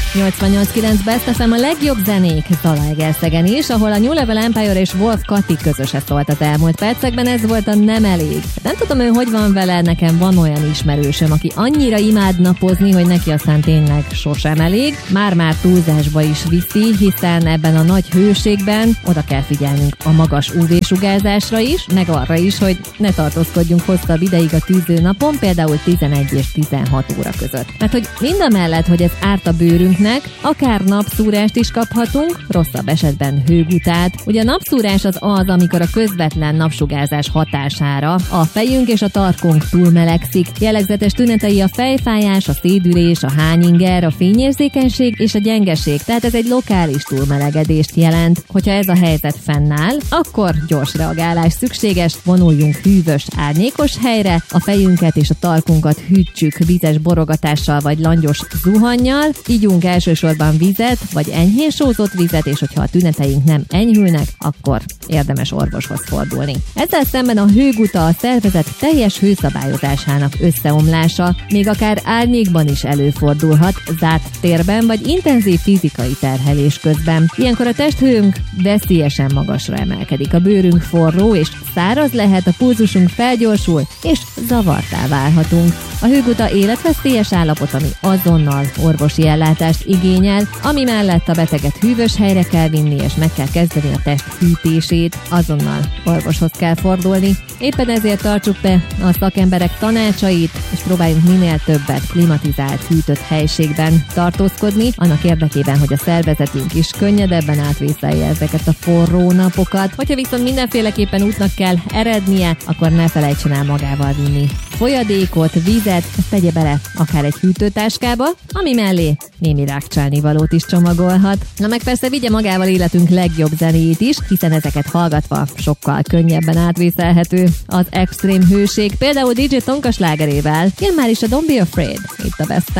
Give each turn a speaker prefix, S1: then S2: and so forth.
S1: 88.9 Best FM, a legjobb zenék Zalaegerszegen is, ahol a New Level Empire és Wolf Kati közöse szólt az elmúlt percekben, ez volt a Nem elég. Nem tudom, ő hogy van vele, nekem van olyan ismerősöm, aki annyira imád napozni, hogy neki aztán tényleg sosem elég. Már-már túlzásba is viszi, hiszen ebben a nagy hőségben oda kell figyelnünk a magas UV-sugárzásra is, meg arra is, hogy ne tartózkodjunk hosszabb ideig a tűző napon, például 11 és 16 óra között. Mert hogy mindamellett, hogy ez árt a bőrünknek, akár napszúrást is kaphatunk, rosszabb esetben hőgutát. Ugye a napszúrás az, amikor a közvetlen napsugárzás hatására a fejünk és a tarkunk túlmelegszik. Jellegzetes tünetei a fejfájás, a szédülés, a hányinger, a fényérzékenység és a gyengeség. Tehát ez egy lokális túlmelegedést jelent. Hogyha ez a helyzet fennáll, akkor gyors reagálás szükséges, vonuljunk hűvös, árnyékos helyre, a fejünket és a tarkunkat hűtsük vizes borogatással vagy langyos zuhannyal, ígyunk elsősorban vizet, vagy enyhén sózott vizet, és hogyha a tüneteink nem enyhülnek, akkor érdemes orvoshoz fordulni. Ezzel szemben a hőguta a szervezet teljes hőszabályozásának összeomlása, még akár árnyékban is előfordulhat, zárt térben vagy intenzív fizikai terhelés közben. Ilyenkor a testhőnk veszélyesen magasra emelkedik, a bőrünk forró és száraz lehet, a pulzusunk felgyorsul, és zavartá válhatunk. A hőguta életveszélyes állapot, ami azonnal orvosi ellátást igényel, ami mellett a beteget hűvös helyre kell vinni, és meg kell kezdeni a test hűtését, azonnal orvoshoz kell fordulni. Éppen ezért tartsuk be a szakemberek tanácsait, és próbáljunk minél többet klimatizált, hűtött helységben tartózkodni, annak érdekében, hogy a szervezetünk is könnyedebben átvészelje ezeket a forró napokat. Hogyha viszont mindenféleképpen útnak kell erednie, akkor ne felejtsen el magával vinni folyadékot, vizet, ezt tegye bele akár egy hűtőtáskába, ami mellé némi rákcsálnivalót is csomagolhat. Na meg persze vigye magával életünk legjobb zenéjét is, hiszen ezeket hallgatva sokkal könnyebben átvészelhető az extrém hőség, például DJ Tonka slágerével. Jön már is a Don't Be Afraid, itt a Best